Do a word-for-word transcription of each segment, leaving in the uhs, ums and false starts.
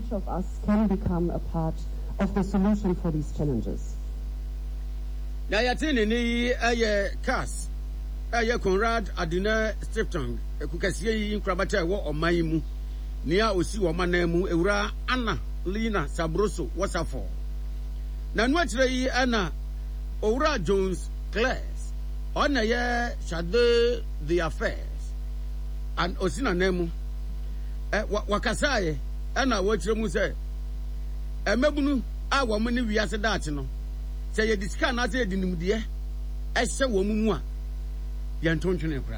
each of us can become a part of the solution for these challenges. Na yatini ni aye Cas aye Conrad Adina Stiftung ekukasie yi nkrabata ewo oman mu nia osi wo manam ewura Anna Lina Sabroso wasafo na no atire yi ana Owura Jones Class ona ye shade the affairs and osina nemu eh wakasaye ana wachire mu se emebunu a wo mani wiase daate no se ye diska na se dinimde ehye wo mu mu a ye ntontwene kra.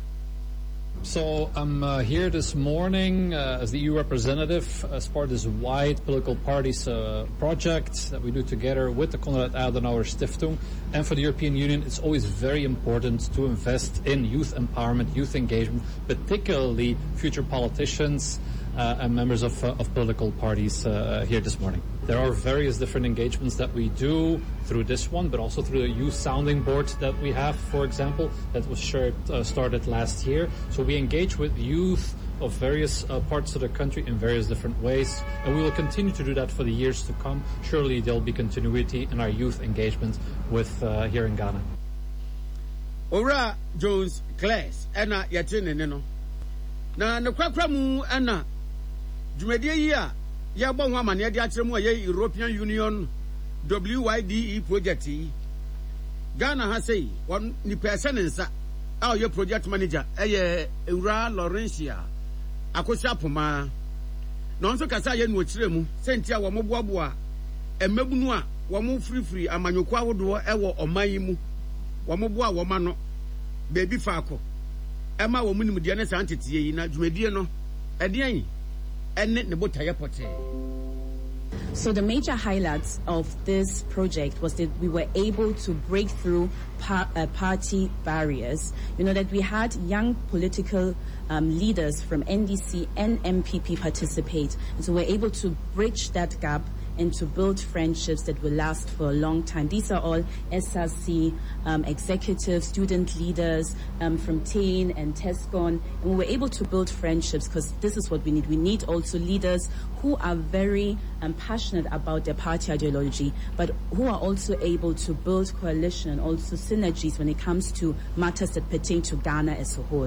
So I'm uh, here this morning uh, as the E U representative as part of this wide political parties uh, project that we do together with the Konrad Adenauer Stiftung. And for the European Union, it's always very important to invest in youth empowerment, youth engagement, particularly future politicians uh, and members of, uh, of political parties uh, here this morning. There are various different engagements that we do through this one, but also through the youth sounding board that we have, for example, that was shared, uh, started last year. So we engage with youth of various uh, parts of the country in various different ways, and we will continue to do that for the years to come. Surely there will be continuity in our youth engagement with uh, here in Ghana. Owura Jones Class, ena yatene ne no. Na ne kwakwa mu ena dwumadie yi a ya bo ho amane de akere mu ye European Union W Y D E project yi. Ghana ha sei won ni person nsa a ye project manager eye Ewura Laurentia Akosha Poma. No nso kasa ye no kire mu sentia wo moboaboa emebunu a wo mo free amanyoko ahodo ewo oman yi mu wo moboa wo ma no baby faako ema wo mu nimde ne santetie yi na dwumadie no ede an enne ne botaye pote. So the major highlights of this project was that we were able to break through par uh, party barriers. You know, that we had young political um, leaders from N D C and M P P participate. And so we're able to bridge that gap and to build friendships that will last for a long time. These are all S R C um, executives, student leaders um, from Tain and Tescon. And we were able to build friendships because this is what we need. We need also leaders who are very um, passionate about their party ideology, but who are also able to build coalition and also synergies when it comes to matters that pertain to Ghana as a whole.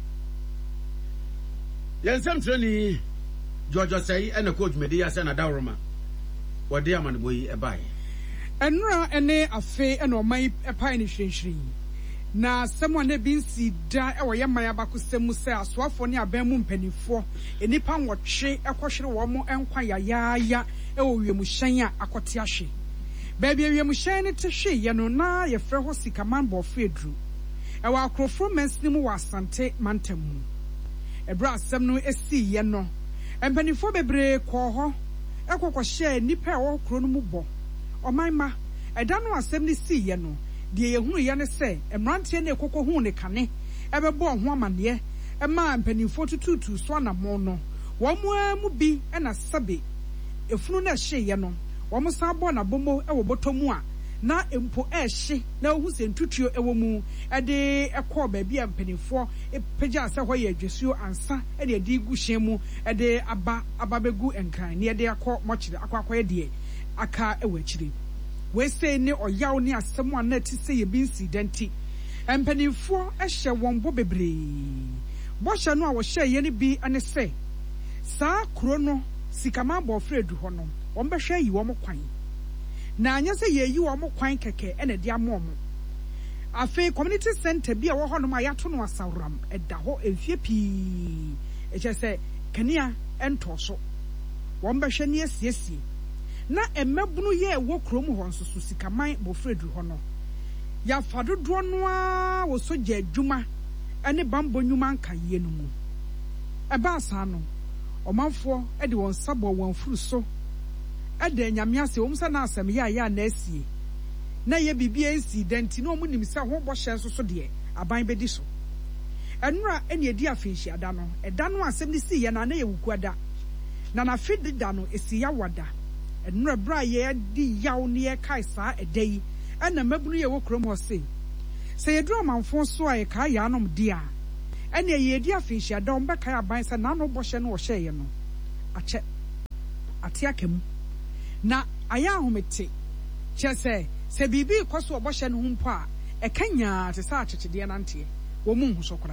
Yes, I'm training George say and a coach media sana Dauroma. What dear man boy a buy. Enra ene afe eno mai epai ni hwenhwen. Na someone been si da e wo yemaya bakusemu se asoafo ne abamu mpanifo enipa nwotwe ekohwere wo mo enkwa yayaaya e wo wiemu hyen a akote ahwe. Ba bia wiemu hyen ne te hwe ye no na ye frɛ ho sikaman bo fedru. E wa akrofo mensni mu wasante mantamu. Ebra asem no esi ye no. Mpanifo bebre kɔ ho ekoko hye nipa e wo kro no mu bɔ. Omanma eda no asem ne si ye no. Die yehunu ye ne se emrantie na ekoko hu ne kane ebebo ho amane e ma mpanifo tututu so na mo no wo mu amu bi e na sabe efunu na hye ye no wo mo sa bo na bomo e wo botomu a na empo e hye na ohu se ntutuo e wo mu e de ekọ ba bia mpanifo e pagya se ho ye adwesuo ansa e de adi gu hye mu e de aba ababegu enkran ne de akọ mochire akọ akọ de aka e wachire. We say ne oyaw ne asem a na ti say ye bi incidenti empanifo ehye won bo bebre bo hye no a wo hye ye ne bi ane say sa kro no sikama bo fredu ho no won be hwe yi wo mo kwan na anya say ye yi wo mo kwan keke ene de amom afi community center bi a wo ho no ma yato no asawram eda ho enfie pi e che say kania entoso won be hwe ne asiesie na emebunu ye wo krom ho nsoso sikaman bo fredu ho no ya fadodo no a wo soja adwuma ene bambo nyuma nka ye no mu eba asa no omanfo e de won sabo won furu so e de nyame ase wo msa na asem ya ya na asie na ye bibia incident no mu nim se ho bo hye nsoso de aban bedi so enura ene edi afenhia da no eda no asem ni si ye na na ye wukuada na na fidi da no esi ya wada enura bra ye di yaw ne ye kai sa edai ana mabunu ye wo krom ho se se ye drum manfo so a ye ka ya anom dia ene ye di afenhia da omba kai aban sa na no bo hye no wo hye ye no ache ate akem na aya ahomete che se se bibi kwaso oboshe no humpo a e kanya te sa achechede nante wo mu hu so kra.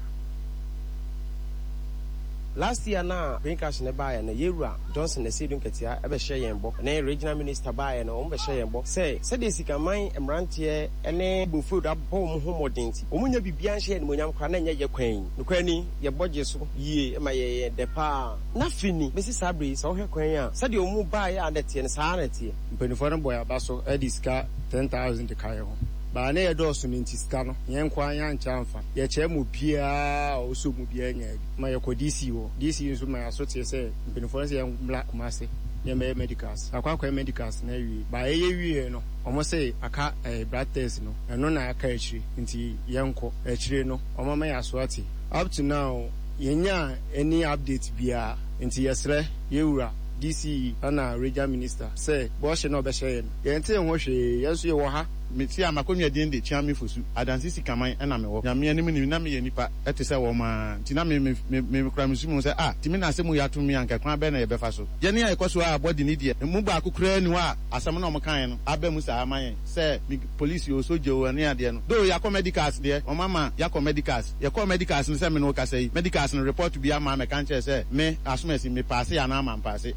Last year na Green Cash ne buy na Yewura Johnson na Sidun Ketia e be share yen bo na regional minister buy na o be share yen bo say say de sika man emrante ene bufood abo mu homodenti o munya bibia share ne monyam kwa na nya ye kwan no kwani ye boje so yie e ma ye de pa na fini besi sabre so hwe kwan a say de o mu buy a na tie ne sa na tie mpanifo no boy abaso e diska ten thousand de kai ho ba na ye do so ni ntiska no yen kwa anya ncha mfa ye che mu bia o so mu bia nya ma ye ko D C wo D C nso ma so tie se mpanifo se yen mla kumase ye me medicals akwa akwa medicals na wi ba ye wi no omo se aka blood test no eno na aka echi nti yen ko echi no omo ma ya so ati up to now yenya any update bia nti yesre Yewura D C ana regional minister say bo she no be she yen te ho hwe yeso ye wo ha meti amakonwa den de chiami fosu adansi sikaman na me wo na me anim ni na me nipa etese wo ma ti na me me me kra me sumu say ah ti me na asemu ya to me anka kwan be na ye befa so je ne ya ikoso a body ni de mu ba akukura ni wa asem na o kan no aba mu sa amayen say police yo so je wo ne ade no do ya medicals de o mama ya medicals ya medicals ni say me no ka say medicals no report bi ama me kan che say me asumesi me pass ya na ama pass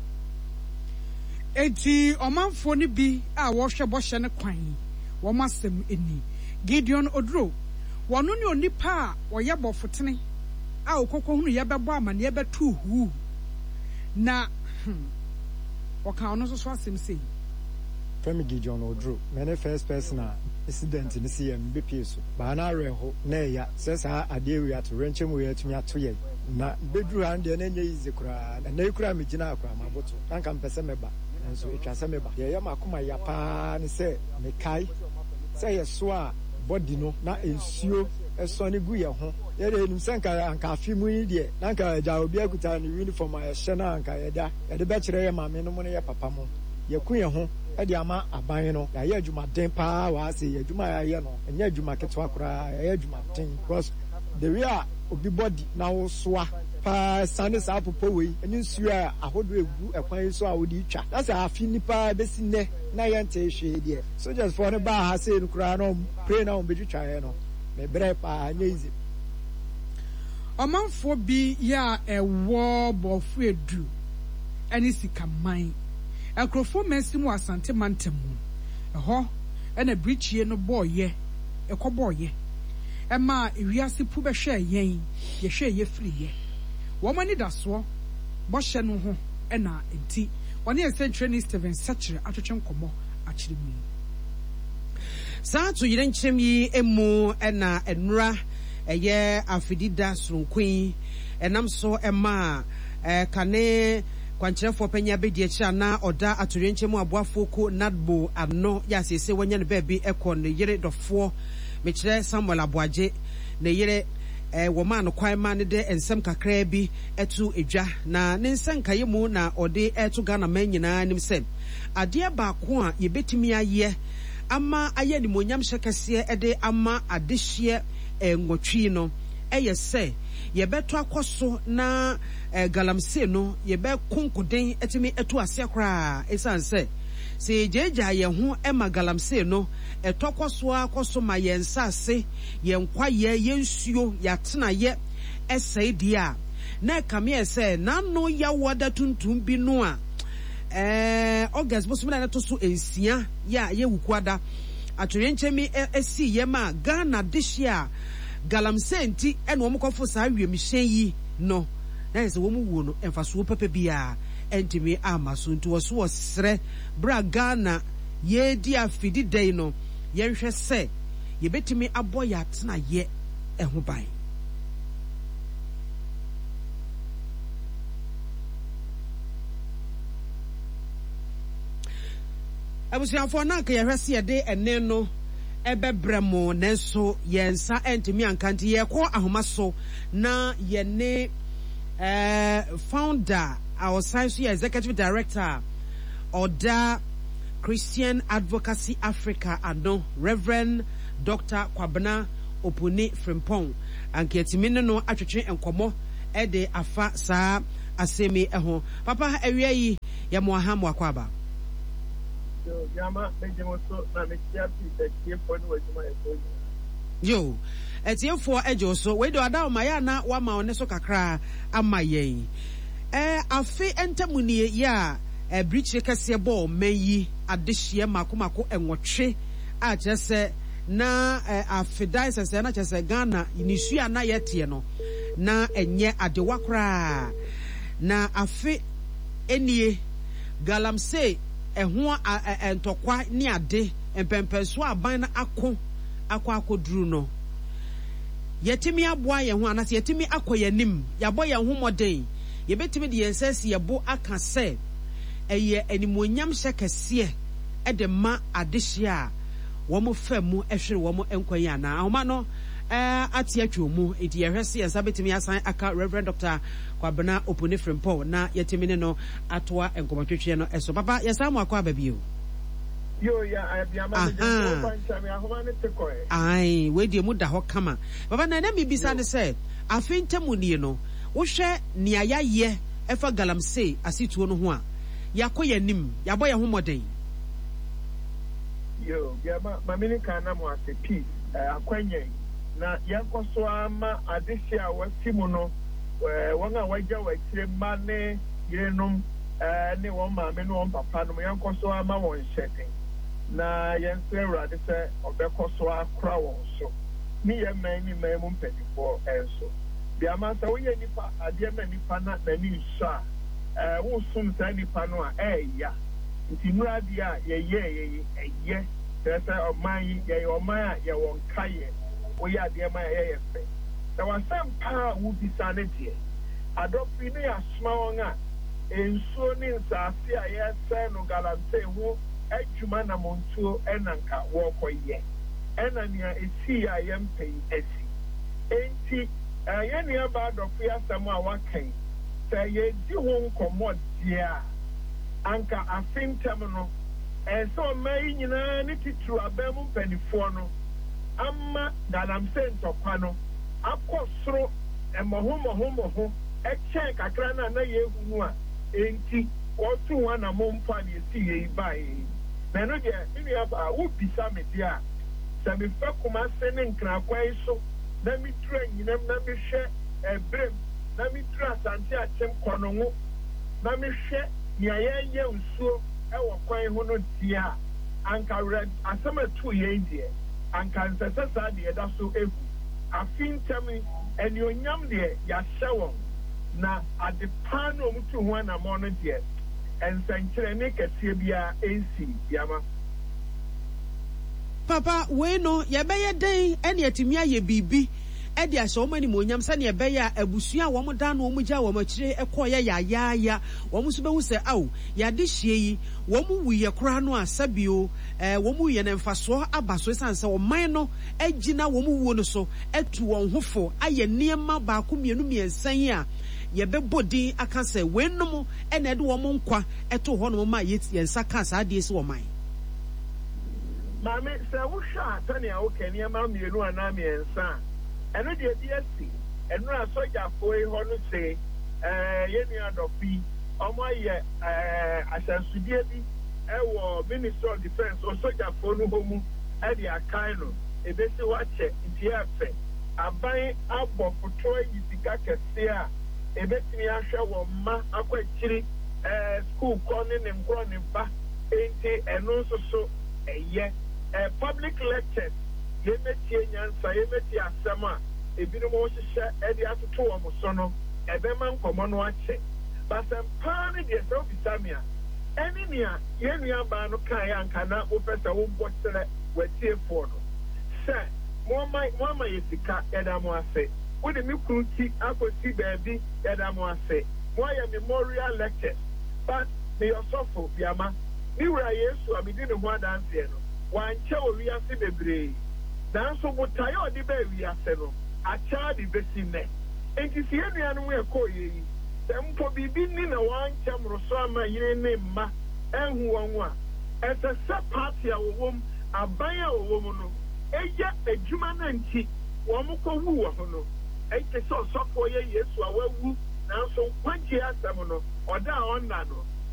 eti omanfo ni bi a wo hwe bo hye ne kwan wo masem eni Gideon Odro wono ne onipa a wo ye bofotene a okokko hunu ye bebo amane ye betu hu na wo kan ono so so asem sei Femi Gideon Odro me first person a incident ni see em be pieso ba na reho na ya sesa ade wi ato renche mu ya tumi ato ye na bedru ande na nye ize kura na na kura me gina akura maboto anka mpese meba nso etwa se meba ye ya makoma ya pa ni se me kai se ye so a body no na ensuo eso ni gu ye ho ye de nim senka anka afimu yi de na anka ja obi akuta ni uniform a ye hye na anka ye da ye de be kire ye maame no mo ne ye papa mo ye ku ye ho e de ama aban no ya ye adwuma den pa wa se ye adwuma ya ye no enye adwuma ketwa kura ya ye adwuma den because the way obi body na wo soa pa sane sa popo we eni nsuo a ahodo egu ekwan so a wodi twa that's a afi nipa besi ne na ye nte hwe de so just for ne ba ha se no kura no pray na on be twa ye no me bre pa anya easy omanfo bi ya ewo bofu edu eni sikaman akrofo mesimu asante mantemu eho ena brichie no boye ekoboye ema ewiase pu be hwe yen ye hwe ye free ye wo mani daso bo hye no ho ena enti woni ese training Steven Sachere atwetwe nkomo akire mu saa to yire nkyerem yi emu ena enura eye afidida sronkwin enam so ema eh kane kwankyerefo panya bedi akira na oda atorenkyemu aboafo ko nadbo ano ya sese wanya ne baabi ekọ ne yire dofo mekire Samuel Aboaje ne yire eh woma no kwan ma ne de ensem kakra bi etu edwa na ne nsankaye mu na ode etu Ghana man nyina nim sem ade ba ko a yebetimi aye ama aye ni monyam hyekase ede ama adehye enwotwi no eye se yebeto akoso na eh, galamse no yebe konkoden etimi etu ase kra esanse se jeja ye ho ema galamse no etokoso akoso ma ye nsase ye nkwaye ye nsuo yatena ye esai dia na kame ese na no ya woda tuntum bi no a eh August bosumina na to so ensia ya ye wukwada atorenchemi esi ye ma Ghana dishia galamse nti ene wo mkofo sa wiemhyen yi no na ese wo mu wuo no emfaso pepe bia entimi amaso nti wo so osre bra Ghana ye di afidi dai no ye nhwe se ye betimi abo ya tena ye eho ban abusianfo na ka ye hwese ye de ene no ebebremo nenso yensa entimi ankanti ye ko ahomaso na ye ne eh founder our science executive director Oda Christian Advocacy Africa ano Reverend Doctor Kwabena Opuni Frimpong anketimi no atwetwe enkomo ede afa saa asemi eho papa awia yi ya mo aha mo akwaba Yama Benjamoso na mekia pi e for no adwuma e so yo etiefo ejo so we do ada ma ya na wa ma one so kakra ama yen eh afi entamunie ya e bridge kase ball mayi adehie makomako enwotwe a kyese na afidai sese na kyese Ghana inisua na yete no na enye adewa kra na afi enie galamsey eho entokwa ni ade empempenso aban na ako akwa akoduru no yetimi aboa ye ho anase yetimi akoyanim yabo ye ho moden yebetimi de yensesi yebo aka se eye animonyam hyekese e de ma adehye a wo mo famu ehwere wo mo enkwanya na ahoma no eh ate atwa mu edi yehwese yensa betimi asan aka Reverend Doctor Kwabena Oponifrimpo na yetimi ne no atoa enkomotwetwe no eso papa yesamu akwa babio yo ya abiama me je bancha me ahoma ne tekoe ai we die mu da ho kama baba na na mi bisa ne se afintamunie no wo hwe nia yaye efa galamsey asituo no ho a yakoya nim yabo ye ho moden yo ya ma mamini kana mo ase peace akwanye na yankoso ama adehye a wasimu no won a wagya wakire ma ne yerenum ne won ma me no won papa no yankoso ama won hyeden na yense urade se obekoso akra won so ni ye man ni man mu mpedifo enso bia ma sa wo ye nipa ade ma nipa na na ni sha eh wo sum sa nipa no a eh ya nti murade a ye ye ye ye tese oman ye oman a ye won kaye wo ye ade ma ye ye fe na wasam pa wo bisa ne die adopi ni asma won a ensuo ni nsase a ye se no galante ho adwuma na montuo enanka wo koye ena nia esi ya yempe esi enti ye nia ba adopi asam a wakan se ye di ho nkomo dia anka afintam no eso mai nyina ni titru abemu panifo no amma galamsey ntokwa no akosoro emohomohomoho eche kakra na na ye hunu a enti otu wa na mompa ni esi ye bai na no de ni aba wo bisa me dia se me fa kuma se ne nkra kwai so na mi tura nyinam na mi hwe ebrem na mi tura asante achem kono na mi hwe nia ye ye nsuo e wo kwan ho no dia anka red asema tu ye die anka nsese sa de da so ehu afintami eni onyam de ya hyewo na adepano mutu ho na mo no de ensankyere ne kese bia ensi yama papa we no ye beye den eni atimi aye bibi e de aso mani monyam sa ne ye beye abusua wo mo dan no mo gya wo mo kire ekoye ya ya ya wo mo so be hu se aw ya de hye yi wo mo wuye kora no asabio eh wo mo ye ne mfaso abaso sanse wo man no agina wo mo wuo no so etu won hofo aye niema ba ko mienu miensan a ye be bodin aka se we no mo e na de wo mo nkwa eto ho no ma ye yensa ka sa de ese wo man mame se wo hwa tani a wo kani ma mienu ana miensan eno de bi asi eno asoja foi ho no se eh ye ni adopi omo ye eh asansudie bi e wo Ministry of Defense o soja fo no homu e de akan no e be se wa che nti afe aban abo foto yi sika kese a e be tini ahwe wo ma akwakiri eh school ko ne ne nkro ne ba enti eno so so eye eh public lectures ye metie nyansa ye metie asema ebinu mo hihye e de atoto wo mo so no e be man komo no ache basem pan de so bisamia eni nia ye nua ba no kan ya nka na wo pesa wo botere watie fo no se mo mai mo mai yesika e da mo ase wo de mi kruti akosi baabi e da mo ase mo ya memorial lecture but me yosofo biama ni wura Yesu abidi ne ho adanse no wanche wo wiase bebre nanso botaye odi ba wiase no acha di besine enti sie nuanu mu ekoye yi tempo bibi ni na wanche mroso ama yire ne mma enhu won a ese se party a wowom aban a wowom no eya adwuma na nti wo mo ko wu wo no enti so sofo ye Yesu a wawu nanso kwagye asem no oda onna no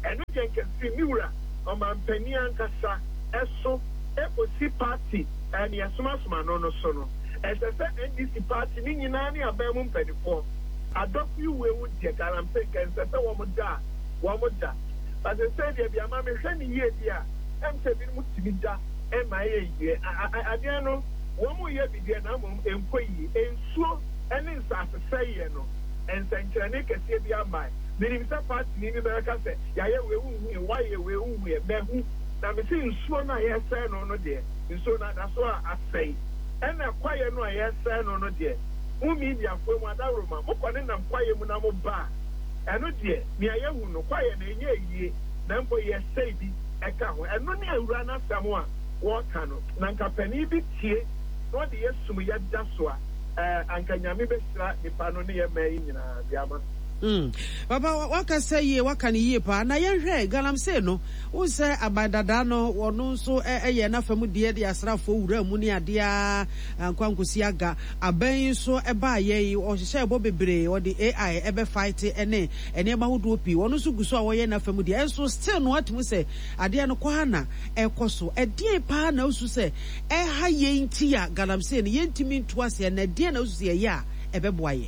ɛno deɛ nkɛsi miwura ɔmampanin ankasa ɛso ɛkɔsi party ɛne ɛsomasoma no no so no ɛsɛ sɛ N D C party ne nyinaa ne aban mu mpanimfoɔ adɔfo iwe wu deɛ galamsey nkɛnsɛ sɛ wɔn da wɔn da pàṣẹ sɛ deɛ bi ama mi hwɛ ne yie bi a ɛm sɛ bi mu tìmi da ɛma yɛ yie adeɛ no wɔn mu yɛ bi deɛ na mo nkɔ yie nsuo ɛne nsasesɛ yɛ no nsɛnkyerɛnne kɛseɛ bi ama minim sɛ party ni bi bɛrɛ sɛ yɛayɛ wɔ ewu hu yɛ wayɛ wɔ ewu hu yɛ mɛhu na mi si nsuo no a yɛsɛn no no deɛ nsuo no adaso a asɛn ɛna kwaeɛ no a yɛsɛn no no deɛ mu miidiafoɔ mu adaworoma mokɔ ne nam kwaeɛ mu na mo ba ɛno deɛ nea yɛhu no kwaeɛ na ɛnyɛ yie na mpo yɛsɛe bi ɛka ho ɛno ne awura n'asɛm a wɔɔka no na nka panin bi tie na ɔde yɛsum yɛda so a ɛɛ anka nyame bɛhyira nipa no ne yɛ mmaa yi nyinaa bi ama. Mm. Baba waka say ye waka ni ye pa na yenhwe galamsey no wo say abadada no wono nso eye na famu de de asrafo wura mu ni ade a kwankwosi aga aban so eba ye o hye ebo bebre o de A I ebe fight ene ene ba hodo pi wono nso guso a wo ye na famu de enso still no atmu say ade no kwa na ekoso ede pa na usu say e ha ye nti ya galamsey no ye ntimi ntu ase na de na usu ye ya ebe boa ye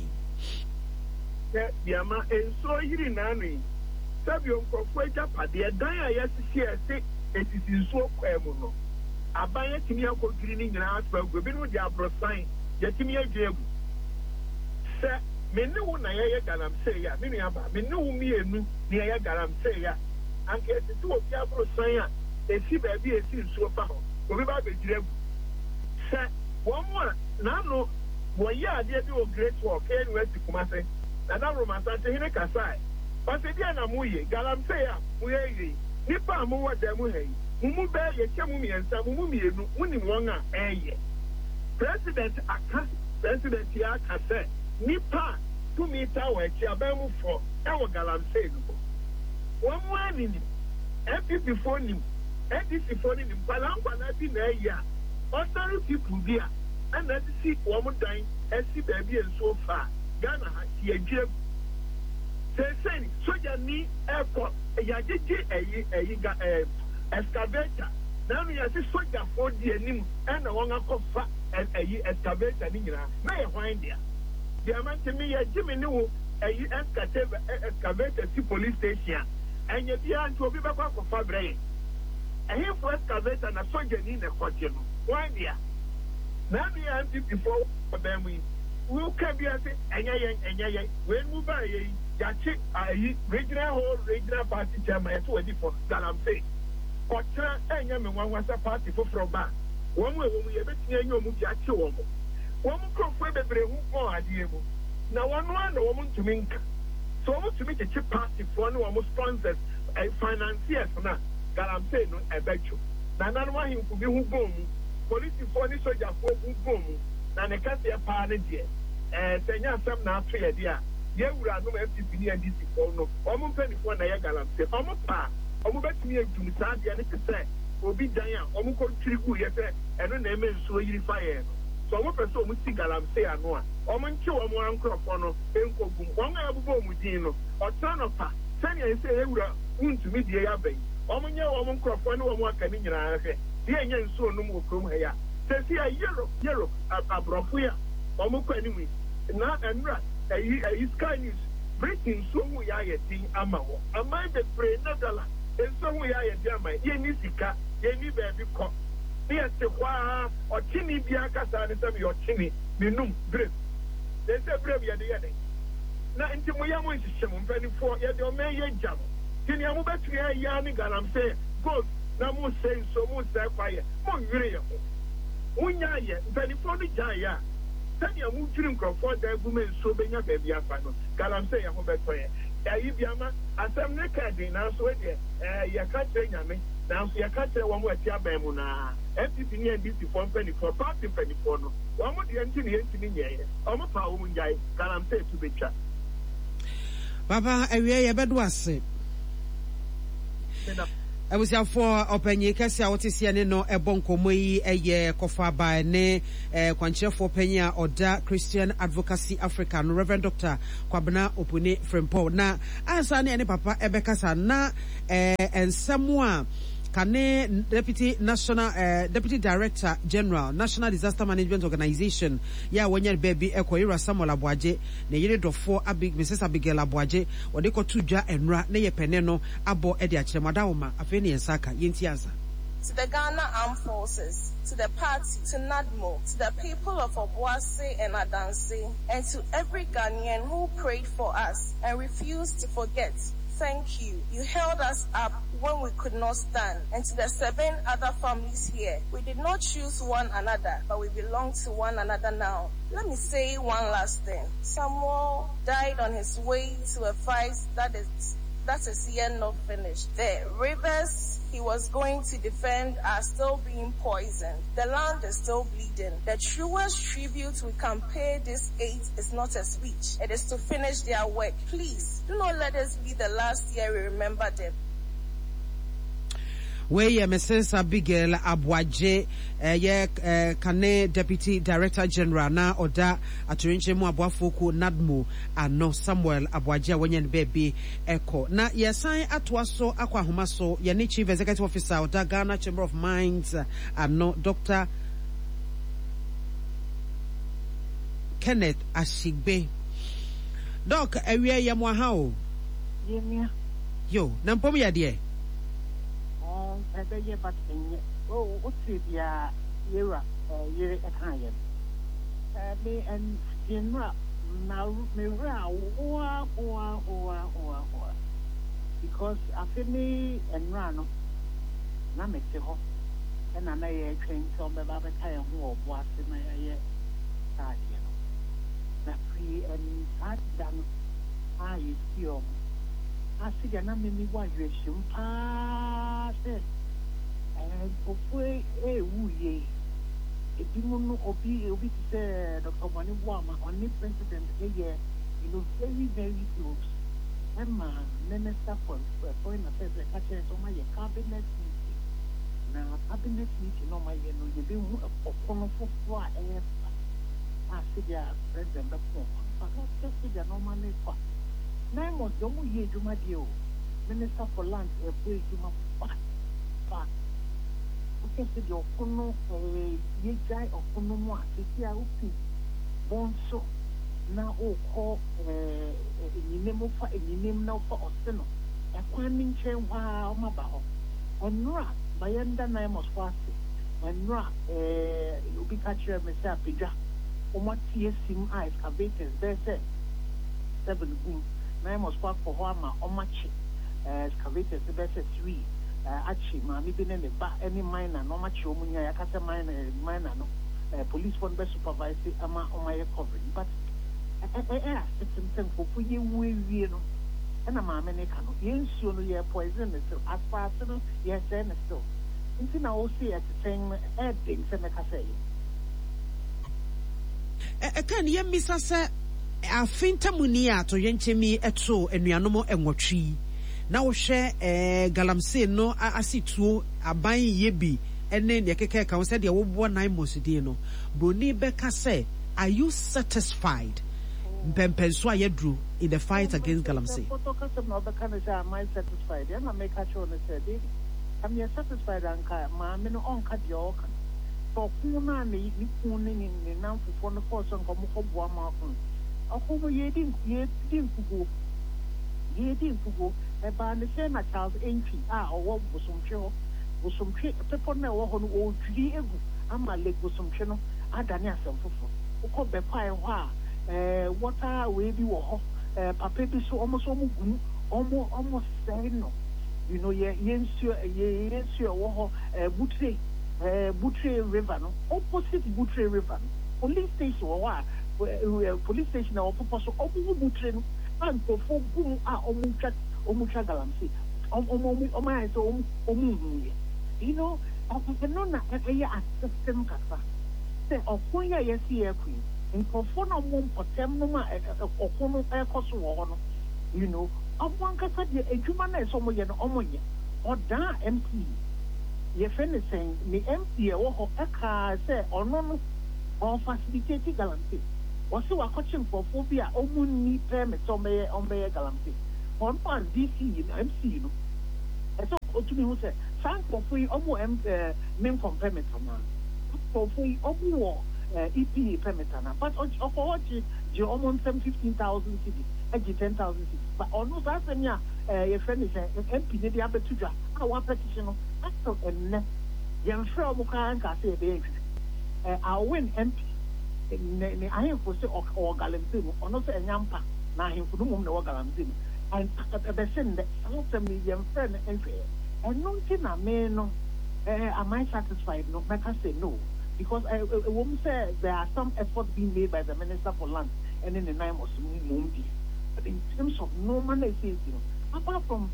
Yama enso yiri nanu sabi onkofo ejapade dan a yasisi ese etisi nso kwemu no aban yatimi akogiri ni nyina aspa gu bi no de abrosan yatimi adwegu se menni wo na ye galamsey ya me nua ba menni wo mienu na ye galamsey ya anke etisi obi abrosan a esi ba bi esi nso fa ho obi ba begiregu se wo mo na no wo ya ade bi o great work anyway tikumase Nada romansante hine kasai. Pase dia na muye galamsey a muye yi. Nipa mu wa da mu hei. Mumu be ye che mu miensa mumu mienu unim won a eye. President aka president ya aka say nipa two meter wa echi abamu fo e wo galamsey no. Wo mu ani ni N P P fo ni N D C fo ni mpalankwa na bi na eye a. Ordinary people bi a na si wo mu dan esi ba bi enso fa. Ghana ye jeb say say soja ni airport ya jeje eyi eyi ga eh excavator na no ya se soja for di anim e na won akofa eyi excavator ni nyina na ye hwan dia dia man temi ye jimi ni wo eyi excavator excavator si police station enye bia nti obi be kwa akofa breye ehi for excavator na soja ni na kwaje no hwan dia na no ya nti before obemu who can be at any any when we buy a yachi a regional whole regional party chairman to a different that I'm saying. Kotra and Yaman was a party for from back. One way when we have a new movie at you. One crop for the brave more idea. Now, one one the woman to mink. So, I want to make a cheap party for one of sponsors and financiers now. That I'm saying, I bet you. Now, none of him could be who boom. Police for this soldier for who boom. Na ne kase pa ne de eh senya asam na ato ye de a ye wura no F P P ni N D C fo no omo mpanifo na ye galamsey omo pa omo betumi adum saa de ne kese obi dan a omo ko twirigu ye se eno na eme nsuo yiri fa ye no so omo pese omo si galamsey ano a omo nche omo ankrofo no enkogum won a abubo omo din no otano pa senya ye se ye wura untumi de ya ban omo nye omo nkrofo ne omo aka ni nyina hwe de enye nsuo no mo krom ha ya Sesi a Europe, Europe, Abrofia, Omukwaniwi, na Enra, a Sky News, Britain, so we are a thing, Amawo. A mind that pray, Nadala, and so we are a German, Yenisika, Yeni baby cock. Near Sewa, or Chini Bianca, and some of your Chini, Minum, Brave. They say brave at the end. Now, into Moyamo is Shaman, very four, yet your man, Jam. Can you move back to your yarning, and I'm saying, go, now, more saying so much that fire, more real. Unya ye benifo ni jaya tanya mu twirim krofo da gume so benya baabi afa no galamsey ya ho beto ye ayi biama asem ne ka din na so de eh ya ka kire nyame na so ya ka kire wo mo ati aban mu na F P P ni N D C for benifo party benifo no wo mo de enti ne enti ni nyeye o mo pa wo mu njai galamsey tu betwa Baba ewie ye bedo ase Abusiafo openye kesi a wote sia ne no ebo nkomo yi eye kofa ba ne eh, kwanchefo penya oda Christian Advocacy Africa no Reverend Doctor Kwabena Opune Frempo na ansa ne papa ebekasa na eh, ensemo a Kane Deputy National uh, Deputy Director General National Disaster Management Organization ya wanya baby Ekoira Samuel Abuaje ne yire dofo abig Missus Abigail Abuaje wode ko tudwa enra ne ye pene no abo e de akyeremada woma afi ne ensaka yenti ansa. To the Ghana Armed Forces, to the party, to NADMO, to the people of Obuasi and Adansi, and to every Ghanaian who prayed for us and refused to forget. Thank you. You held us up when we could not stand. And to the seven other families here, we did not choose one another, but we belong to one another now. Let me say one last thing. Samuel died on his way to a fight that is that is yet not finished. The rivers he was going to defend are still being poisoned. The land is still bleeding. The truest tribute we can pay this aid is not a speech. It is to finish their work. Please, do not let us be the last year we remember them. Weye Missus Abigail Abuaje ye Kane Deputy Director General na oda aturinche mu abuafoku NADMO ano Samuel Abuaje wenyen baby eko na yesan atwaso akwa homaso ye ne Chief Executive Officer oda Ghana Chamber of Mines ano Doctor Kenneth Ashigbe. Doc ewie ye mo ha o yemia yo na mpom ya de Ebe but in oh what's it ya era year at high me and general now me ra wa wa wa wa because I feel and run na me te ho and I may train some baba kai ho was my year card you know na free and hard done I see I see na me me wa yeshim pa and Opwe e wuye Edimuno obi obi say Doctor Wani Wama on the president a year, you know, very, very close. Emma, Minister for Foreign Affairs, catching on my cabinet meeting. Now, cabinet meeting on my you know, you do a powerful fly and I see the president before. But I just see the normal for nine months, don't we hear to my deal. Minister for Land, a way to my back. Okay, so your kono ye guy of kono mo ati a upi bonso na o ko eh nyinemu fa nyinemu na fa oseno e kwani nchen wa o maba ho onra bayenda na mo swase onra eh obi ka kire me say apedwa o mo tie sim eyes cavators there say seven boom na mo swase for ho ama o machi eh cavators there say three Achi, Mammy been in the back any minor, no much Omunya, Yakata minor, minor, no police one best supervisor, Ama on my covering. But I asked him for you, we know, and a mamma, yes, you know, you're poison, as far as yes, and so. Until now, see at the same things, and like I say. Can you miss us? I think Tamunia to Yenchemi eto and Yanomo and Watri. Na wo hwe eh galamsey no asituo aban yebi ene ne keke ka wo said ye wo bo nine mosidi no broni beka say are you satisfied mpempenso ayedru in the fight against galamsey no be kan say am I satisfied and I make a show no say am you satisfied anka ma me no onka de o kan so ku na ne ni ku ne ni na fufo no ko so nko mo ko bo ama ko akobo ye din ye din fugo ye din fugo eba ne se na Charles Entry ah owo bosomhwe bosomhwe people na wo ho no o twiri egu ama le bosomhwe no adane asemfofo ukọ bepa e ho a eh water we bi wo ho eh papa bi so omo so omo gun omo omo say no you know ye yensuo ye yensuo wo ho eh butre eh butre river no opposite butre river no police station wo a police station na wo popo so omo butre no and to fo gum a omo twa Omucha galamsey, omu omu ayi so omu omu huye. You know, no na eye assistant kasa. Say okonya yesi ekwi. Nkofo na omu potem no ma okono ekoso wo no. You know, omu kasa de adwuma na eso mo ye no omu ye. ɔda M P yɛfɛ ne sɛn ne M P ɛwɔ hɔ ɛkaa sɛ ɔno no ɔfacilitate galamsey wɔsi wakɔkye nkurɔfoɔ bi a ɔmo nni permit ɔmbɛyɛ ɔmbɛyɛ galamsey ɔno a D C yi no M C yi no ɛsɛ otumi ho sɛ saa nkurɔfoɔ yi ɔmo M ɛɛ minkom permit anaa nkurɔfoɔ yi ɔmo wɔ ɛɛ E P A permit anaa but ɔkɔ hɔ gye gye ɔmo nsɛm fifteen thousand cedis ɛgye ten thousand cedis but ɔno saa asɛm yi a ɛɛ yɛfrɛ ne sɛ M P ne de abɛto dwa a wapɛtition no asɛ ɛnnɛ yɛmfrɛ ɔmo koraa nka sɛ yɛbɛyɛ nhwehwɛ ɛɛ I'll win M P ne ne ahemfo sɛ ɔwɔ galamsey mu ɔno sɛ ɛnya mpa na ahemfo no mmom na ɛwɔ galamsey mu and ɛbɛsɛ ndɛ asɛm yi yɛmfrɛ no nhwɛɛ ɛno nti na me no ɛɛ am I satisfied no mɛka say no because ɛwɔ mu sɛ there are some efforts being made by the Minister for Land ɛne ne nan mɔso mu mmom bi but in terms of normal na ɛsɛ esi no apart from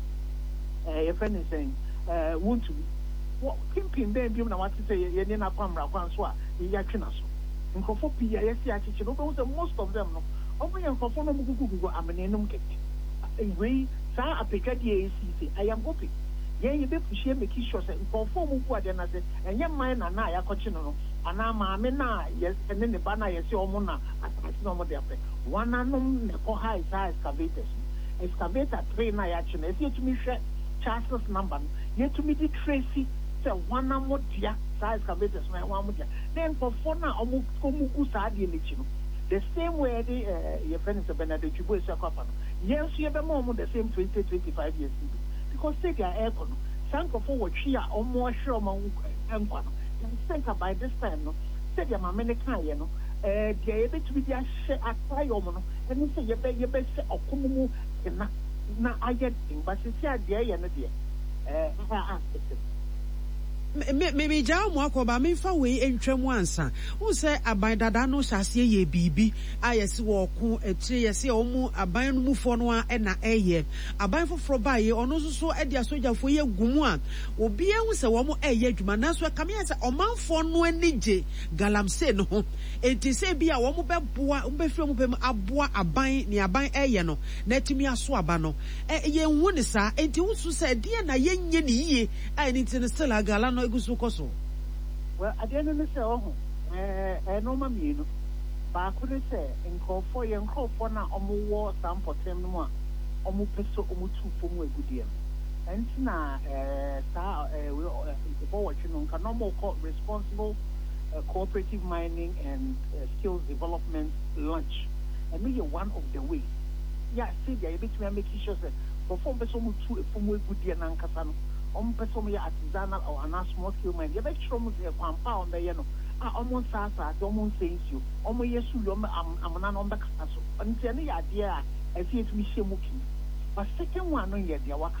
ɛɛ yɛfrɛ ne sɛn ɛɛ wontumi wɔ pimpin bɛn bi mu na wate sɛ yɛne na kwamra kwan so a yɛatwe na so nkurɔfoɔ pii a yɛsi akyekyere wobɛhu sɛ most of them no ɔmo yɛ nkurɔfoɔ no ɔmo gugugugu amenenum kɛkɛ wei saa apatwadeɛ a ɛsi sɛ ayam opi yɛn yɛbɛpuhyia make sure sɛ nkurɔfoɔ mu gu adeɛ no sɛ ɛnyɛ mman na na a yɛakɔkye no no anaa maame na a yɛne ne ba no a yɛsɛ ɔmo na asase na ɔmo de apɛ wananom na ɛkɔ ha saa excavators no excavator three na yɛakye no ɛsɛ yɛtumi hwɛ charles number no yɛtumi de tracy sɛ wanamo dea saa excavators no ɛwɔ amo dea na nkurɔfoɔ no a ɔmo ɔmo gu saa adeɛ n'akyi no the same way de ɛɛ yɛfrɛ no sɛ Bernard Twibo esi akɔ afa no yɛn nso yɛbɛma ɔmo the same twenty twenty five years bi because state a ɛɛkɔ no saa nkurɔfoɔ wɔ twi a ɔmo ɔhwɛ ɔmo nkwa no yɛn sɛ by this time no sɛdeɛ maame ne kaa yɛ no ɛɛ deɛ yɛbɛtumi de ahyɛ ataayi ɔmo no ɛno sɛ yɛbɛ yɛbɛhyɛ ɔko mu na na ayɛ den ba sisi a deɛ yɛ no deɛ ɛɛ ɛha asese. maybe jaw mo akoba me fa we entwam ansa wo se aban dada no hyase ye bibi ayese wo ko etire yese omu aban no mufo no a na eye aban foforo ba ye ono so so e dia sojafo ye gumu a obi ehu se wo mo eye adwuma na so kame se omanfo no anije galamsey no ho enti se bi a wo mo beboa wo be firi mo pem aboa aban ni aban eye no na timi aso aba no e ye hu ne sa enti wo so se de na ye nye ne yie a ni tin still agala no egusu koso well adiano ne se oho eh eh no ma mienu ba ko ne se nkofo ye nkofo na omowo sampotem no a omo peso omo tu fom agudie enti na eh sa eh we bo watch no nka no mo responsible uh, cooperative mining and uh, skills development launch and me one of the ways yeah see there bit me make sure say perform peso omo tu fom agudie na nkasa no on person ya artisanal or an small scale mine you bet sure mo say kwampa on the no ah omo sasa do omo sense you omo yesu yo amana no be kasa so ntia ne ya de a afi etumi hye mu ki but second one no ye de waka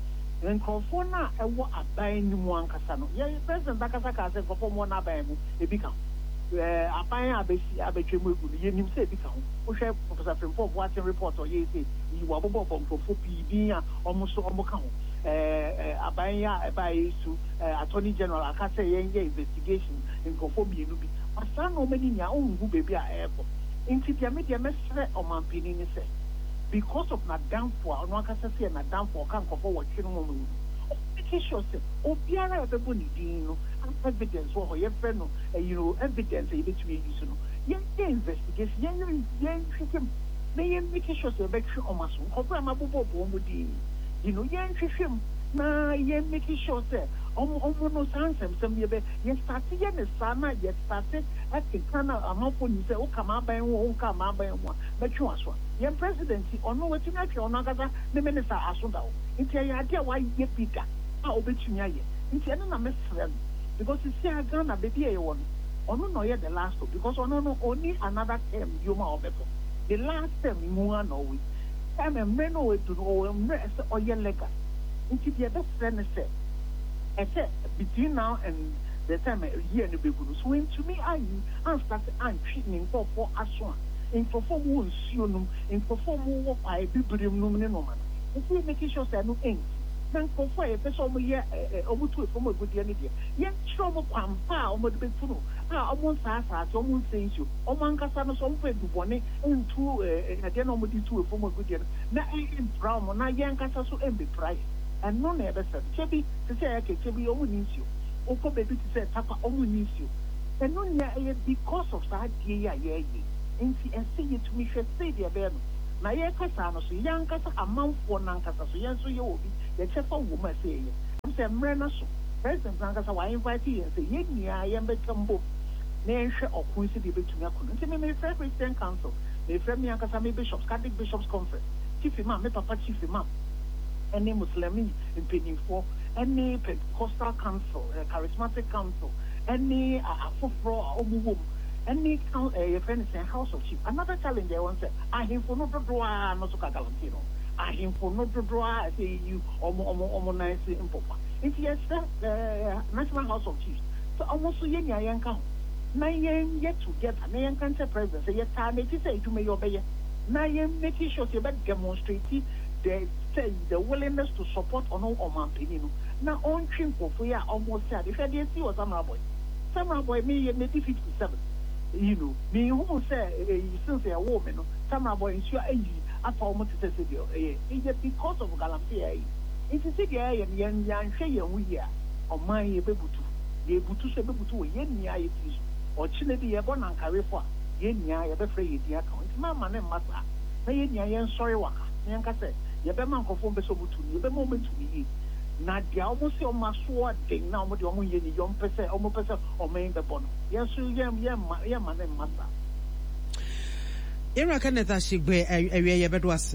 nkofo na ewo aban ni mu ankasa no ye president akasa ka say nkofo mo na aban mu e bi ka eh aban abesi abetwe mu egu ye nim say e bi ka ho wo hwe professor Fremfo Boateng report o ye say yi wa bobo nkofo P B a omo so omo ka ho eh abanya by to attorney general aka say yen investigation in conformity no bi asa no many nya ongu baby a airport inti dia media mesre o mampini ni say because of na downfall no aka say na downfall kan kofo wo twi no mo make sure say obiara e bebo ni din no evidence wo ye friend no you know evidence e betumi use no yen investigation yen yen twikem na yen make sure say be twi o maso kofo ma bobo bo mo din you know yen hwehwem na yen make sure say omo omo no sansem sem ye be yen start ye ne sana ye start at kana amafo ni say o kama ban wo o kama ban wo be twe aso yen president ono wetumi atwe ono agaza ne minister aso da o nti ye ade a wa ye pika a obetumi aye nti ene na mesrem because see aga na baby e won ono no ye the last because ono no only another term you ma obeto the last term mu an we I'm a man or to know or your legal. Into the other friend said, I said, between now and the time a year in the beginning, so to me, I started I'm treating for for us one. In perform wounds, you know, in perform what I be brim no man. If we make sure that no ends, then for a person here, almost to a form of good idea. Yet, trouble come, how much be true. Ah, almost as I almost say you. O man casano some way to one into a general to a form of good year. Now, I am brown, now young Casasso and be price. and no never said chebi to say okay chebi omu nisio oko baby to say tapa omu nisio and no near because of that year yeah ye nti and say it to me should say the bed na ye kasa no so yan kasa amanfo nan kasa so yan so ye obi ye chefa woman say ye am say mre na so president nan kasa wa invite ye say ye nia ye bekambo na ehwe okun si de betumi akono nti me me Christian Council me frɛ me ankasa me bishops Catholic Bishops Conference chief imam me papa chief imam any Muslim mpanimfo any Pentecostal Council uh, Charismatic Council any afoforo omuwom any uh, friend say House of Chief another challenge I want say ahimfo no dodoa no so ka galantino ahimfo no dodoa say you omo omo omo nice impopa if yes uh, National House of Chiefs so almost so yenya yanka na yen yet together na yen kan say president say yet time it say to me obey na yen make sure say be demonstrate the say the willingness to support on all man penino na on twin for ya almost say the fed see was Samuel boy Samuel boy me me fifty-seven you know me who say since a woman no Samuel boy ensure ayi afa almost say say eh because of galamsey it is say the yen yan hwe yen wu ya o man ye bebutu ye butu se bebutu we yen nia ye tisu o chile bi ye bo nan karefo a yen nia ye be frɛ ye dia account mama ne masa na yen nia yen sorry waka yen ka say ye be man kofo be so butu ye be mo betu yi na dia o mo se o maso den na o mo de o mo ye ni yo mpese o mo pese o men be bono yen so yen yen ma yen ma ne masa Era Kenneth Ashigbe ewie ye bedo ase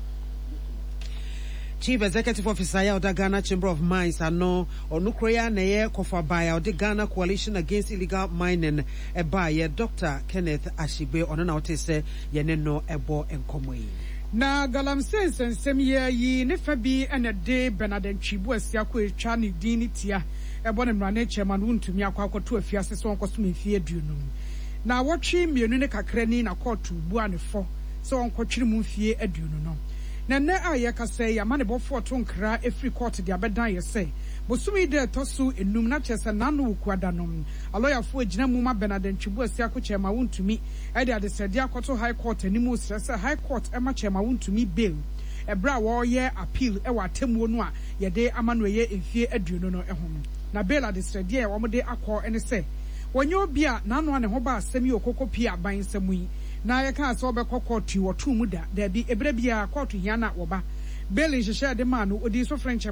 Chief Executive Officer ya the Ghana Chamber of Mines ano onukroya na ye kofa baya the Ghana Coalition Against Illegal Mining e ba ye Doctor Kenneth Ashigbe ono na wote se ye ne no ebo enkomo yi na galamsey nsensem ye yi ne fa bi ena de Bernard Chibu asia ko etwa ne din ni tia ebo ne mrane chairman wuntumi akwa akoto afiase so onkoso mfie aduonum na wotwe mienu ne kakra ni na court bu anefo so onkotwere mu mfie aduonu no na na aye ka say amane bofo to nkra every court dia bedan ye say bosumi de tosu enum na chese nanu kwadanom aloyafo agina mu ma Bernard Chibu asia ko chema wuntumi e de ade sede akoto high court animu sese high court e ma chema wuntumi bail e bra wo ye appeal e wa temuo no a ye de amano ye enfie aduonu no ehom na bail ade sede e wo de akọ ene say wonyo obi a nanu ane ho ba asemi okoko pia aban samu yi na ye ka so be kokoti wotu mu da da bi ebre bia kotu hia na wo ba beli hyehyɛ de ma no odi so french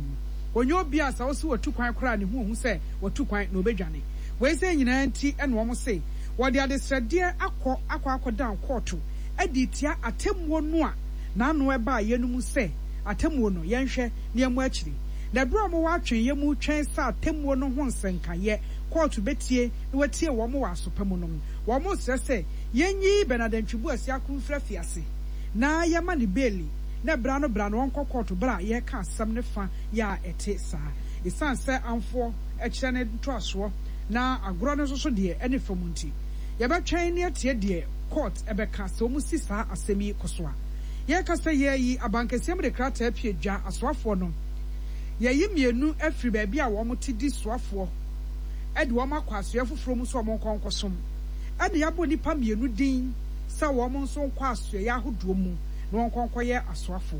wonyo obi a sa wo se wotu kwan kora ne hu hu se wotu kwan na obedwane we se nyina nti ene wo mo se wo de ade srede akọ akọ akọ down kotu adi tia atemwo no a nanu e ba ye no mu se atemwo no ye nhwɛ ne mu akiri da bro mo wa twen ye mu twen sa atemwo no ho nsenka ye court betie na watie wo mo wa sopam no wo mo sese yenyi Bernard Chibu asia kunfra fiase na yama ne beli na bra no bra no onko court bra ye ka asam ne fa ya ete sa isan se amfo e kire ne toaso na agro no so so de ene famunti ye ba twen ne atie de court e be ka so mu sisa asemi kosoa ye ka se ye yi abankasiam de krata apie dwa asoafo no ye yi mienu afri ba bia wo mo ti di soafo edi wo makwaso afufuro mu so wo nkonkosom edi yabo nipa mienu din sa wo mo nso nkwaso ya ahodo mu na nkonkoye asoafo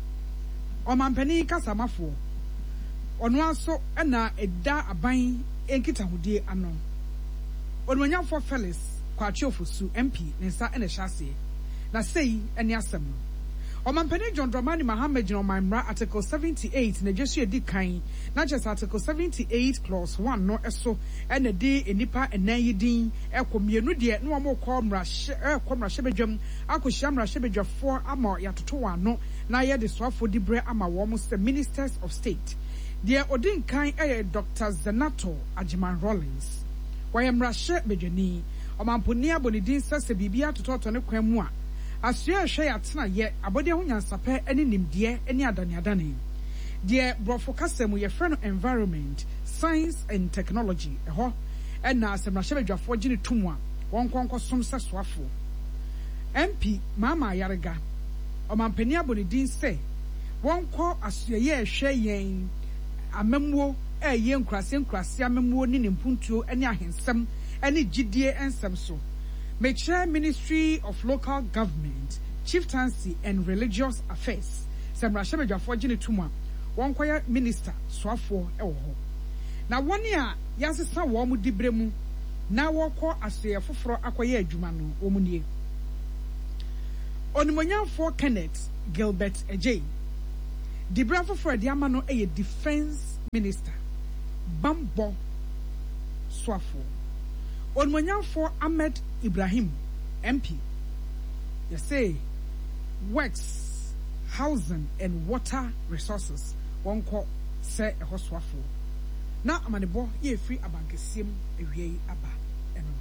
o mampani kasamafo ono aso na eda aban enkita hodie ano onwanyafo Felix Kwatiofosu M P nsa ene hyase na sei ene asem o mampani John Dramani Mohammed no mamra article seventy-eight na jesu edi kan na just article seventy-eight clause one no eso ene de enipa enan yidin ekomienu de no mo ko mra ekomra hyebedwam akohia mra hyebedwafo ama yatoto wano na ye de soafo dibre ama wo mo se ministers of state de odin kan eh Doctor Zenato Ajiman Rollins wa mra hyebedwani o mamponi abonidin sase bibia tototo ne kwan mu a asua hwe yatena ye abode ho nyansape ene nimde ene adane adane de brofo kasem ye frɛ no environment science and technology eho ena asemra hyebedwafo gine tumu a won konko som sesoafo M P mama yarega o mampani abonidin se won ko asua ye hwe yen amemwo e ye nkrase nkrase amemwo ni nempuntuo ene ahensem ene gidie ensem so Mecha Ministry of Local Government, Chieftaincy and Religious Affairs. Semra Shebedwafo gine tuma. wɔn kɔyɛ minister soafoɔ ɛwɔ hɔ na wɔn a yɛasesa wɔn mu dibre mu na wɔkɔ asɔyɛ foforɔ akɔyɛ adwuma no wɔn nie onimonyamfoɔ Kenneth Gilbert Ejay dibre foforɔ de ama no ɛyɛ defense minister Bambo soafoɔ onimonyamfoɔ Ahmed Ibrahim M P you say works housing and water resources wɔn kɔ sɛ ɛhɔ soafoɔ na amanebɔ yɛ free abankɛsiem ewie aba ɛno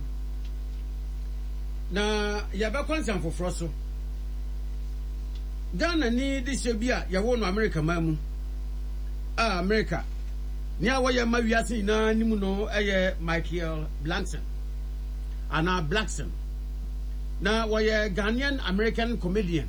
na yɛbɛkɔ nsɛm foforɔ so Ghana ni de hyɛ bi a yɛwɔ no America man mu a America ni a wɔyɛ ma wiase nyinaa ni mu no ɛyɛ Michael Blackson ana Blackson na wɔyɛ Ghanaian American comedian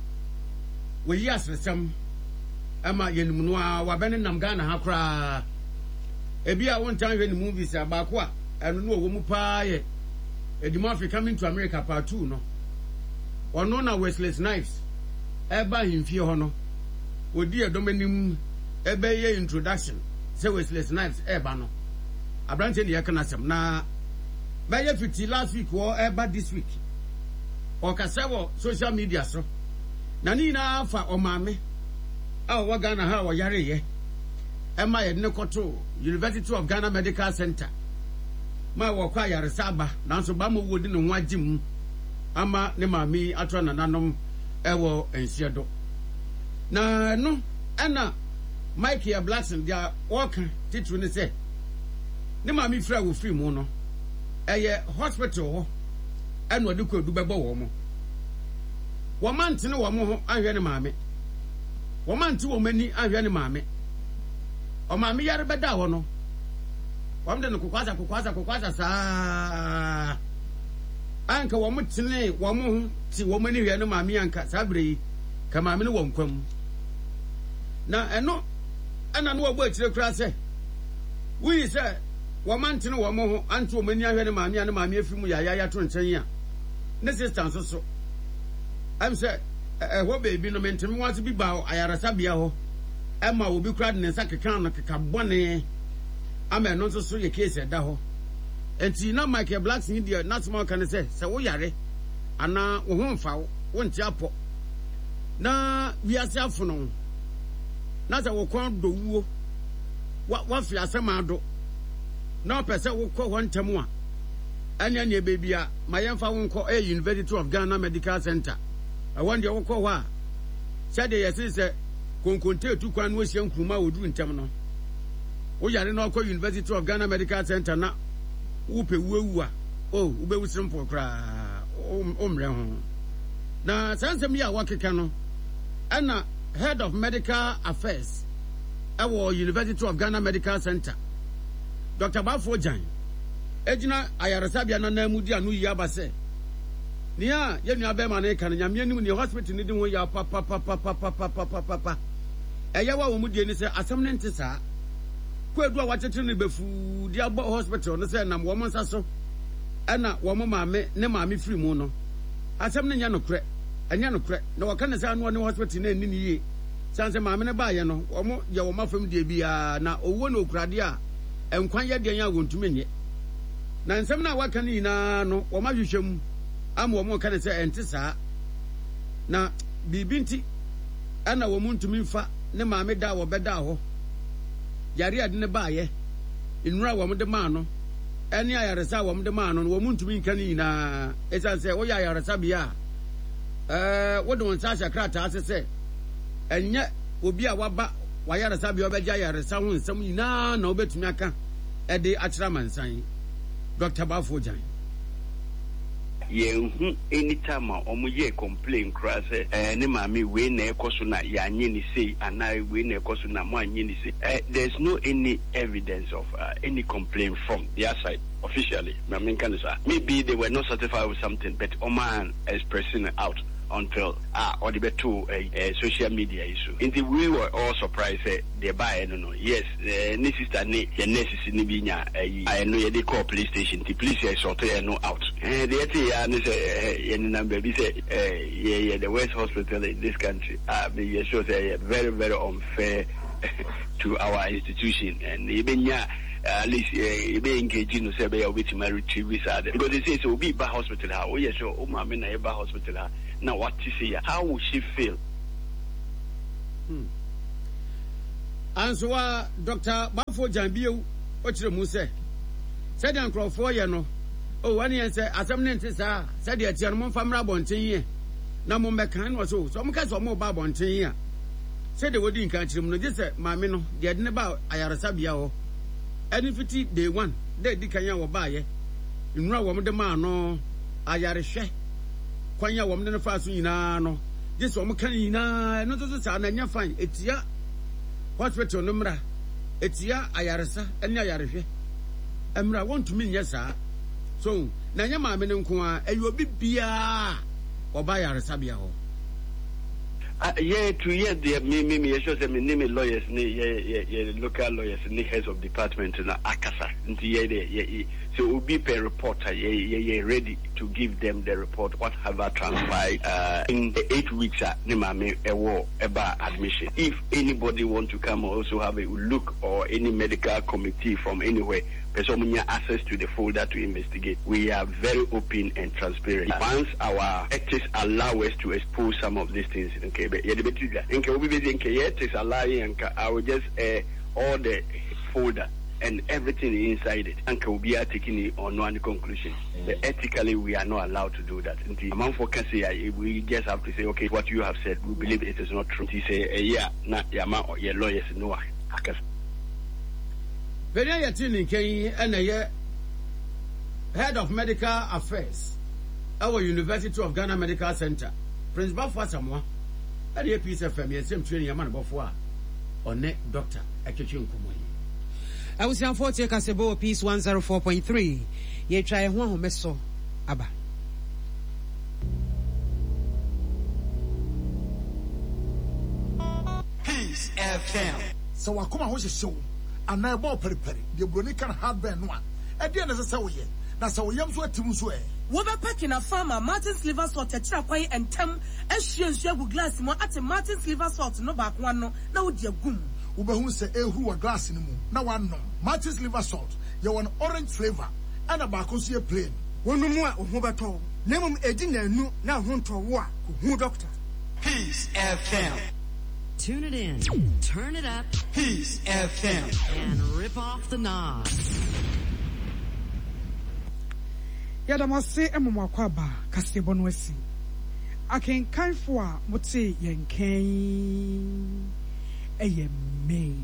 wɔyi asresɛm ama yɛnum no a wabɛne nam Ghana ha koraa ebi a wontan hwɛ ne movies a baako a ɛno no wɔ mu paa yɛ Edimo Africa Coming to America part two no ɔno na Wesley Snipes ɛba himfie hɔ no odi ɛdɔm anim ɛbɛyɛ introduction sɛ Wesley Snipes ɛba no abrante ne yɛka nasɛm na bɛyɛ fifty last week wɔ ɛba this week ɔkasa wɔ social media so na ne nyinaa fa ɔmaame a ɔwɔ Ghana ha a wɔyareyɛ ɛma yɛde ne kɔto University of Ghana Medical Center ma wɔkɔ ayaresa aba nanso ba ma wɔdi ne ho agye mu ama ne maame atɔ nananom ɛwɔ nhyɛdo na no ɛna Michael Blackson dia wɔka titiri ne sɛ ne maame fira wɔ firi mu no ɛyɛ hospital hɔ ɛna ɔde kɔ du bɛbɔ wɔn mo wɔn mante ne wɔn ho ahwɛ ne maame wɔn mante wɔn ani ahwɛ ne maame ɔmaame yare bɛda hɔ no wɔn de no kokwasa kokwasa kokwasa saa anka wɔn tene wɔn ho ti wɔn ani hwɛ ne maame anka saa bere yi ka maame ne wɔn kwam na ɛno ɛna no wɔbɔ akyire kura sɛ wuyi sɛ wɔn mante ne wɔn ho ante wɔn ani ahwɛ ne maame a ne maame afi mu yaya ya to nkyɛn a ne sister nso so ɛm sɛ ɛhɔ beebi no mentemi wɔn ase bi ba ayaresa bea hɔ ɛma obi kura de ne nsa keka no keka bɔne ama ɛno nso so yɛ case ɛda hɔ enti na Michael Blackson deɛ n'asɛm aka ne sɛ sɛ woyare anaa wo ho mfa wo wonte apɔ na wiase afono na sɛ wokɔ do wuo wafi asɛm ado na ɔpɛ sɛ wokɔ hɔ ntɛm a ɛne ne beebi a ma yɛmfa wo nkɔ ɛyɛ University of Ghana Medical Center ɛwɔ deɛ wokɔ hɔ a sɛdeɛ yɛse sɛ konkonte etu kwan no ahyia nkruma oduru ntɛm no wo yare na ɔkɔ University of Ghana Medical Center na wopɛ wuawu a o wobɛwu simple koraa o mmerɛ ho na sansɛm yi a wɔkeka no ɛna head of medical affairs ɛwɔ University of Ghana Medical Center Doctor Bafo Jan egyina ayaresabea na na mu di anu yi aba sɛ nia ye nua bɛma ne ka no nyame anim ne hospital ne di ho ya pa pa pa pa pa pa pa pa pa pa ɛyɛ wa wo mu die ne sɛ asɛm ne nte saa kwadu a watetere ne befu di abɔ hospital no sɛ nam wo mo nsa so ɛna wo mo maame ne maame firi mu no asɛm ne nya no korɛ ɛnya no korɛ na wɔka ne sɛ anu ne hospital na ni ne yie sanse maame ne ba ye no wo mo ye wo mafam die bia na owuo na okurade a ɛnkwan yɛ deɛ nya wontumi nye na nsɛm na waka ne nyinaa no wo ma hwehwɛm ama wo mo ka ne sɛ ɛnte saa na bibi nti ɛna wo mo ntumi mfa ne maame da wo bɛda hɔ yare ade ne baayɛ nnura wo mo de maa no ɛne ayaresa wo mo de maa no wo mo ntumi nka ne nyinaa ɛsan sɛ wo yɛ ayaresa bia ɛɛ wo de won sa krataa ase sɛ ɛnyɛ obi a waba wayaresa bia obɛgya ayaresa ho nsɛm nyinaa na obetumi aka ɛde akyerɛ mansan Doctor Bafo Jan yɛnhu anytime a ɔmo yɛ complain kora sɛ ɛɛ ne maame wei na ɛkɔ so na yɛanyɛ ne sei anaa wei na ɛkɔ so na mo anyɛ ne sei ɛɛ there's no any evidence of uh, any complaint from their side officially maame nka ne saa maybe they were not satisfied with something but ɔmo expressing it out until ah or the beto uh, social media issue. And we were all surprised that they buy I don't know. Yes, ne sister ne the nurses ni binya I know they call police station. The police are sort of no out. And they say yeah, ne say any number. They say yeah yeah the West Hospital in this country. Ah, uh, they show say very very unfair to our institution, and even yeah. At least uh, be engaging no say be able to retrieve visa because they say so be ba hospital ha oh yes so oh ma me na ba hospital ha now what to say how will she feel hmm answa Doctor Bafo Jambie o kire mu say said ankrofo ye no oh one yen say asem ne nte sa said e tie no mo famra bonten ye na mo me kan no so so mo ka so mo ba bonten ye said the wodi nkan kire mu no je say ma me no de de ne ba ayaresa bia ho any fifty day one they di kanya wo baaye nwura wo de ma no ayarehwe kwanya wo de ne fa so nyina no just wo kan nyina no to so na nya fan etia hospital no mra etia ayaresa enya ayarehwe emra want to me nyesa so na nya ma me ne nko a eyo bibia wo ba ayaresa bia ho Uh, yeah, to hear the me me me show say me name lawyers ni yeah yeah yeah local lawyers ni heads of department na akasa nti yeah yeah so we'll be per reporter yeah yeah yeah ready to give them the report what have transpired uh, in the eight weeks uh, ni ma me ewo eba admission if anybody want to come also have a look or any medical committee from anywhere person access to the folder to investigate. We are very open and transparent. Once our ethics allow us to expose some of these things, okay, but yeah, the better. Okay, we be thinking yeah, ethics allowing, I will just uh, all the folder and everything inside it, and we be taking it on one conclusion. Mm. But ethically, we are not allowed to do that. Among for say, we just have to say, okay, what you have said, we believe it is not true. He say, uh, yeah, not yeah, ma or yeah, lawyers no. Very yatini Kenya and a head of medical affairs, our University of Ghana Medical Center, Prince Bafwa Samoa, and the piece of family, same training a man before, or net doctor, a kitchen Kumoy. I was on forty Casebo, piece one oh four point three. Ye try one meso, Abba. Peace F M. So I come out with a show. And now more peri peri. The brony can have been one. At the end of the say, that's how young sweat to swear. We're packing a farmer, Martin's liver salt, a chapay and tem, and she and share with glass more at a Martin's liver salt, no back one, no, now dear goom. Uber who say, eh, who a glass in the moon. Now one no. Martin's liver salt, you're an orange flavor, and a bacosia plain. One more of Hobato. Lemon Edina, no, now home to war, who doctor. Peace F M. Tune it in, turn it up, Peace F M, and rip off the knob. Yada mose emumwa kwaba kasebo nwesi. Aken kanfo a mote yenken eye me.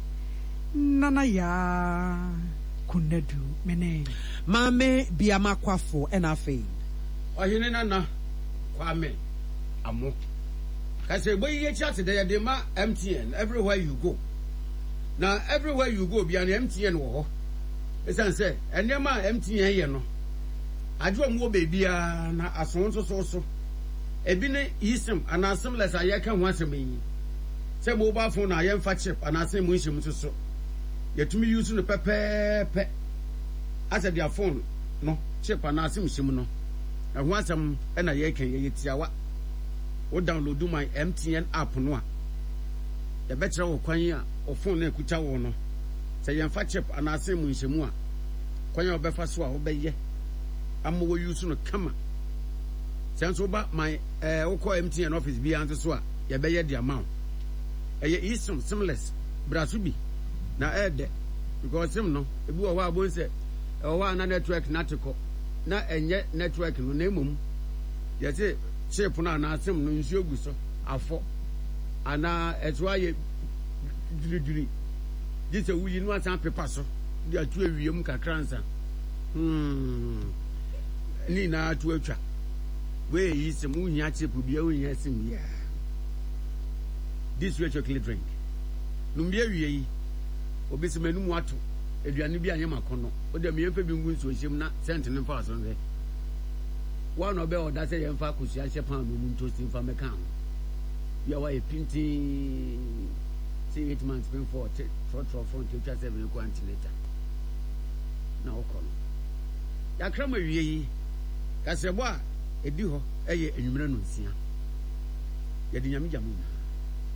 Nana ya kunedu mene. Mame biama kwafo enafe. Ohene nana kwame amo. Kasi boy ye chat there dey ma M T N everywhere you go. Now everywhere you go be an M T N wo ho. Esan say enema M T N ye no. Adwo mo baby a na aso so so so. Ebi ne isim ana simless aye kan ho asem yi. Say mobile phone na ye mfa chip ana asem mo nhim so so. Yetumi use no pepepe. Asa dia phone no chip ana asem nhim no. E ho asem e na ye kan ye tiawa. O download my M T N app no a ya betra wo kwan a o phone na ekuta wo no say yemfa chip ana asem mu nhemu a kwan a obefa so a obeye amma wo use no kama sense oba my eh wo call M T N office bi anto so a ya beye the amount eye isom seamless brasubi na ede because sim no ebi wo wa bon se e wo na network na teko na enye network no na emom ya say chip na na asem no nsuo gu so afọ ana eto aye diri dise wuyi no asan pepa so dia tu awiem kakra nsa hmm ni na tu atwa we yi se mu hia chip bia wo hia sim ya this way chocolate drink no mbia wie yi obesi manu mu ato aduane bi anye makono o de me yemfa bi ngu nsuo hyem na cent ne fa so nse one obe oda say yemfa kusia hye pan no mu ntosi mfa meka ho bia wa e pinti say eight months been for for for for twenty seven ko antinata na okono ya krama wie yi kasebo a edi ho eye enwumere no nsia ye de nyame jamu